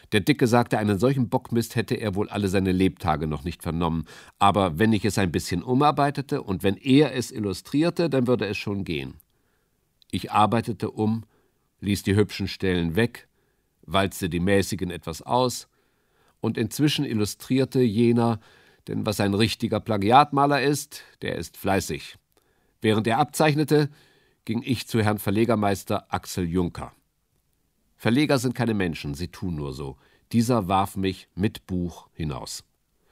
Der Dicke sagte, einen solchen Bockmist hätte er wohl alle seine Lebtage noch nicht vernommen. Aber wenn ich es ein bisschen umarbeitete und wenn er es illustrierte, dann würde es schon gehen. Ich arbeitete um, ließ die hübschen Stellen weg, walzte die mäßigen etwas aus, und inzwischen illustrierte jener, denn was ein richtiger Plagiatmaler ist, der ist fleißig. Während er abzeichnete, ging ich zu Herrn Verlegermeister Axel Juncker. Verleger sind keine Menschen, sie tun nur so. Dieser warf mich mit Buch hinaus.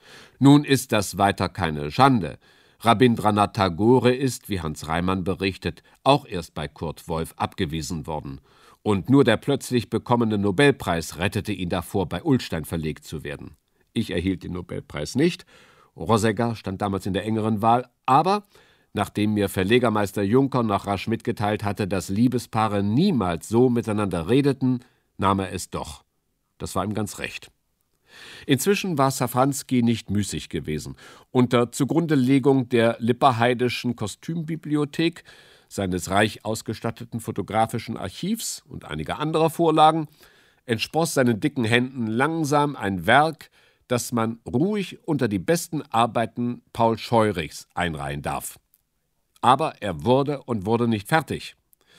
Nun ist das weiter keine Schande. Rabindranath Tagore ist, wie Hans Reimann berichtet, auch erst bei Kurt Wolf abgewiesen worden. Und nur der plötzlich bekommene Nobelpreis rettete ihn davor, bei Ullstein verlegt zu werden. Ich erhielt den Nobelpreis nicht. Rosegger stand damals in der engeren Wahl, aber nachdem mir Verlegermeister Juncker noch rasch mitgeteilt hatte, dass Liebespaare niemals so miteinander redeten, nahm er es doch. Das war ihm ganz recht. Inzwischen war Safranski nicht müßig gewesen. Unter Zugrundelegung der Lipperheidischen Kostümbibliothek, seines reich ausgestatteten fotografischen Archivs und einiger anderer Vorlagen entspross seinen dicken Händen langsam ein Werk, das man ruhig unter die besten Arbeiten Paul Scheurichs einreihen darf. Aber er wurde nicht fertig.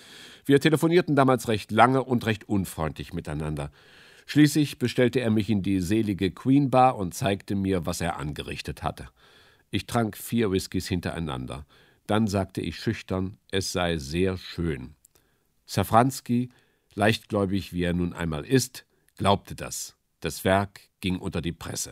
Wir telefonierten damals recht lange und recht unfreundlich miteinander. Schließlich bestellte er mich in die selige Queen Bar und zeigte mir, was er angerichtet hatte. Ich trank 4 Whiskys hintereinander. Dann sagte ich schüchtern, es sei sehr schön. Safranski, leichtgläubig wie er nun einmal ist, glaubte das. Das Werk ging unter die Presse.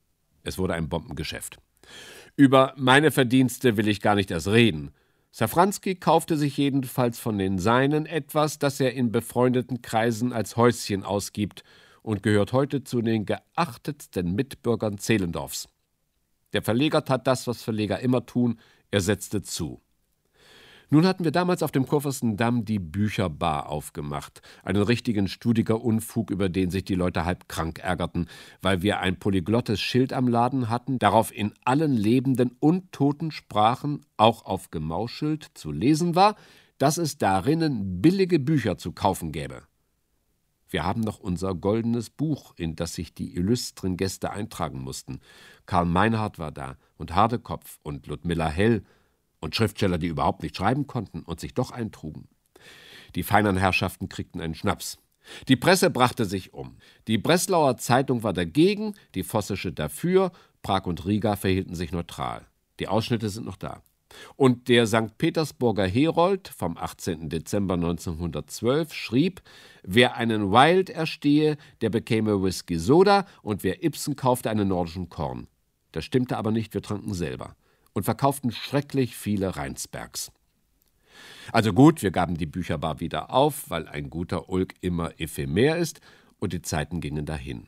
Es wurde ein Bombengeschäft. Über meine Verdienste will ich gar nicht erst reden. Safranski kaufte sich jedenfalls von den Seinen etwas, das er in befreundeten Kreisen als Häuschen ausgibt und gehört heute zu den geachtetsten Mitbürgern Zehlendorfs. Der Verleger tat das, was Verleger immer tun, er setzte zu. Nun hatten wir damals auf dem Kurfürstendamm die Bücherbar aufgemacht, einen richtigen Studiger Unfug, über den sich die Leute halb krank ärgerten, weil wir ein polyglottes Schild am Laden hatten, darauf in allen lebenden und toten Sprachen, auch auf Gemausschild, zu lesen war, dass es darinnen billige Bücher zu kaufen gäbe. Wir haben noch unser goldenes Buch, in das sich die illustren Gäste eintragen mussten. Karl Meinhardt war da und Hardekopf und Ludmilla Hell und Schriftsteller, die überhaupt nicht schreiben konnten und sich doch eintrugen. Die feineren Herrschaften kriegten einen Schnaps. Die Presse brachte sich um. Die Breslauer Zeitung war dagegen, die Vossische dafür, Prag und Riga verhielten sich neutral. Die Ausschnitte sind noch da. Und der St. Petersburger Herold vom 18. Dezember 1912 schrieb, wer einen Wilde erstehe, der bekäme Whisky Soda und wer Ibsen kaufte, einen nordischen Korn. Das stimmte aber nicht, wir tranken selber und verkauften schrecklich viele Rheinsbergs. Also gut, wir gaben die Bücherbar wieder auf, weil ein guter Ulk immer ephemer ist, und die Zeiten gingen dahin.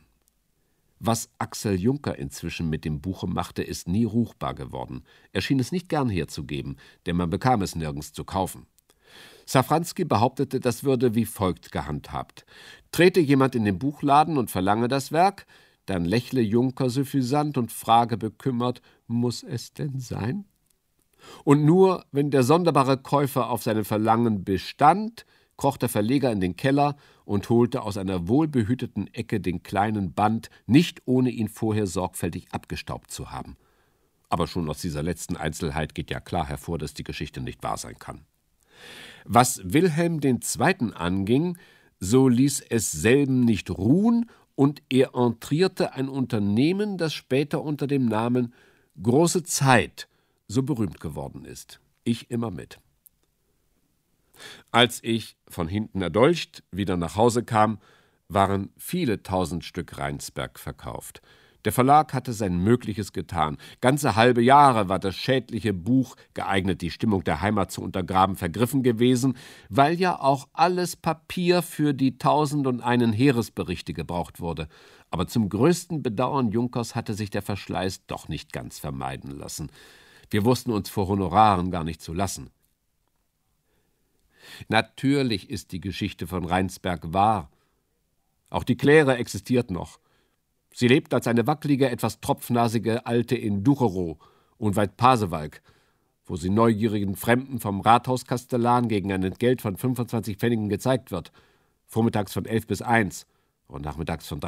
Was Axel Juncker inzwischen mit dem Buche machte, ist nie ruchbar geworden. Er schien es nicht gern herzugeben, denn man bekam es nirgends zu kaufen. Safranski behauptete, das würde wie folgt gehandhabt. Trete jemand in den Buchladen und verlange das Werk, dann lächle Juncker suffisant und frage bekümmert, muss es denn sein? Und nur, wenn der sonderbare Käufer auf seinem Verlangen bestand, kroch der Verleger in den Keller und holte aus einer wohlbehüteten Ecke den kleinen Band, nicht ohne ihn vorher sorgfältig abgestaubt zu haben. Aber schon aus dieser letzten Einzelheit geht ja klar hervor, dass die Geschichte nicht wahr sein kann. Was Wilhelm II. Anging, so ließ es selben nicht ruhen, und er entrierte ein Unternehmen, das später unter dem Namen Große Zeit so berühmt geworden ist. Ich immer mit. Als ich, von hinten erdolcht, wieder nach Hause kam, waren viele 1000 Stück Rheinsberg verkauft. Der Verlag hatte sein Mögliches getan. Ganze halbe Jahre war das schädliche Buch, geeignet, die Stimmung der Heimat zu untergraben, vergriffen gewesen, weil ja auch alles Papier für die 1001 Heeresberichte gebraucht wurde. Aber zum größten Bedauern Junkers hatte sich der Verschleiß doch nicht ganz vermeiden lassen. Wir wussten uns vor Honoraren gar nicht zu lassen. Natürlich ist die Geschichte von Rheinsberg wahr. Auch die Claire existiert noch. Sie lebt als eine wackelige, etwas tropfnasige Alte in Ducherow, unweit Pasewalk, wo sie neugierigen Fremden vom Rathauskastellan gegen ein Entgelt von 25 Pfennigen gezeigt wird, vormittags von 11 bis 1 und nachmittags von